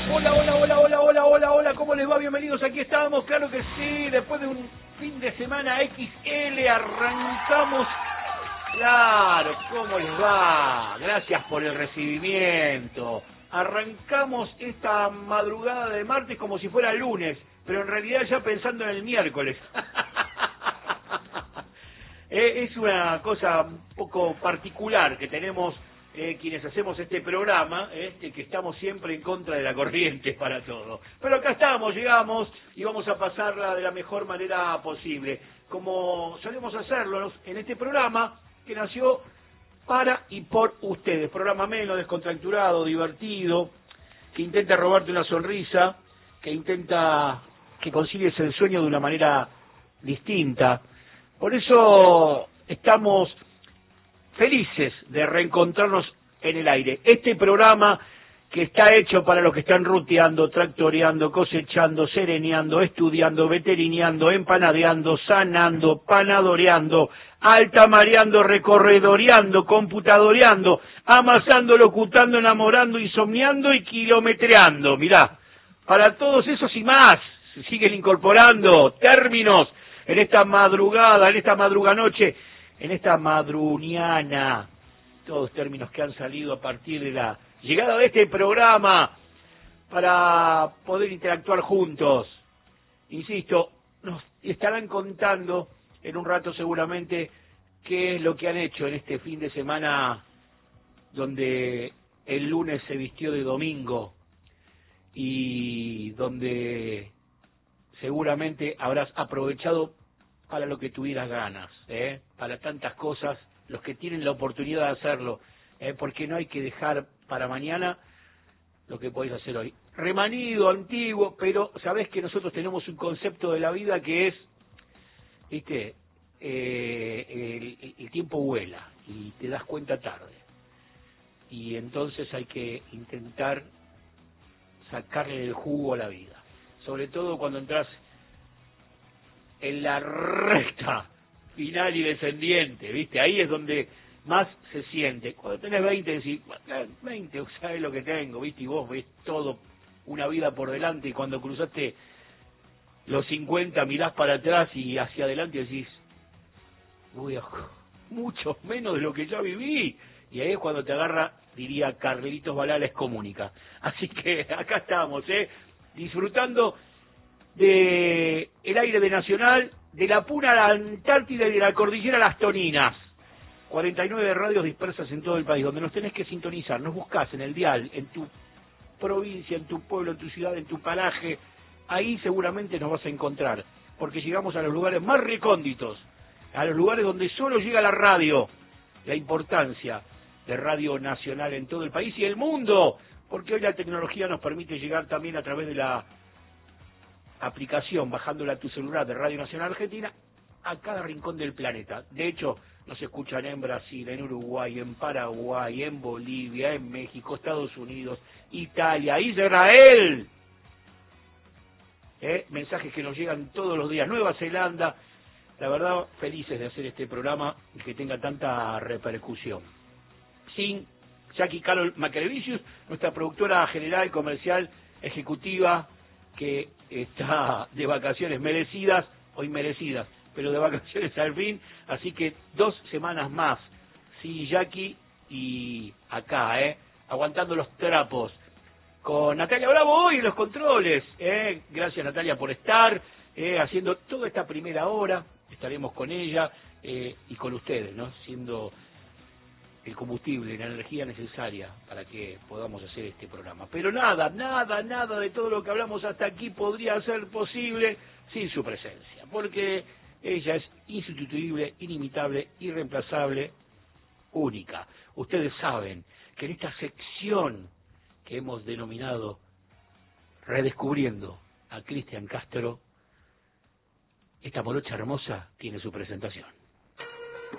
Hola, hola, hola, hola, hola, hola, hola, ¿cómo les va? Bienvenidos, aquí estamos, claro que sí, después de un fin de semana XL arrancamos. Claro, ¿cómo les va? Gracias por el recibimiento. Arrancamos esta madrugada de martes como si fuera lunes, pero en realidad ya pensando en el miércoles. Es una cosa un poco particular que tenemos quienes hacemos este programa, que estamos siempre en contra de la corriente para todo. Pero acá estamos, llegamos y vamos a pasarla de la mejor manera posible, como solemos hacerlo en este programa que nació para y por ustedes. Programa menos descontracturado, divertido, que intenta robarte una sonrisa, que intenta que concilies el sueño de una manera distinta. Por eso estamos felices de reencontrarnos en el aire. Este programa que está hecho para los que están ruteando, tractoreando, cosechando, sereneando, estudiando, veterineando, empanadeando, sanando, panadoreando, altamareando, recorredoreando, computadoreando, amasando, locutando, enamorando, insomniando y kilometreando. Mirá, para todos esos y más, se siguen incorporando términos en esta madrugada, en esta madruganoche, en esta madruniana, todos términos que han salido a partir de la llegada de este programa para poder interactuar juntos. Insisto, nos estarán contando en un rato seguramente qué es lo que han hecho en este fin de semana donde el lunes se vistió de domingo y donde seguramente habrás aprovechado para lo que tuvieras ganas, para tantas cosas, los que tienen la oportunidad de hacerlo, porque no hay que dejar para mañana lo que podéis hacer hoy. Remanido, antiguo, pero sabés que nosotros tenemos un concepto de la vida que es, viste, el tiempo vuela y te das cuenta tarde. Y entonces hay que intentar sacarle el jugo a la vida. Sobre todo cuando entras en la recta final y descendiente, ¿viste? Ahí es donde más se siente. Cuando tenés 20, decís, 20, sabés lo que tengo, ¿viste? Y vos ves todo, una vida por delante, y cuando cruzaste los 50 mirás para atrás y hacia adelante y decís, uy, mucho menos de lo que ya viví. Y ahí es cuando te agarra, diría Carlitos Balá, la excomunica. Así que acá estamos, disfrutando de el aire de Nacional, de la Puna a la Antártida y de la Cordillera a las Toninas. 49 radios dispersas en todo el país, donde nos tenés que sintonizar. Nos buscás en el dial, en tu provincia, en tu pueblo, en tu ciudad, en tu paraje. Ahí seguramente nos vas a encontrar, porque llegamos a los lugares más recónditos, a los lugares donde solo llega la radio. La importancia de Radio Nacional en todo el país y el mundo, porque hoy la tecnología nos permite llegar también a través de la aplicación, bajándola a tu celular de Radio Nacional Argentina, a cada rincón del planeta. De hecho, nos escuchan en Brasil, en Uruguay, en Paraguay, en Bolivia, en México, Estados Unidos, Italia, Israel. Mensajes que nos llegan todos los días. Nueva Zelanda. La verdad, felices de hacer este programa y que tenga tanta repercusión. Sin Jackie Carol Macrevicius, nuestra productora general, comercial, ejecutiva, que está de vacaciones merecidas o inmerecidas, pero de vacaciones al fin, así que 2 semanas más, sí, Jackie, y acá, aguantando los trapos, con Natalia Bravo hoy en los controles, gracias Natalia por estar, haciendo toda esta primera hora, estaremos con ella y con ustedes, ¿no? Siendo el combustible, la energía necesaria para que podamos hacer este programa. Pero nada de todo lo que hablamos hasta aquí podría ser posible sin su presencia, porque ella es insustituible, inimitable, irreemplazable, única. Ustedes saben que en esta sección que hemos denominado Redescubriendo a Cristian Castro, esta morocha hermosa tiene su presentación.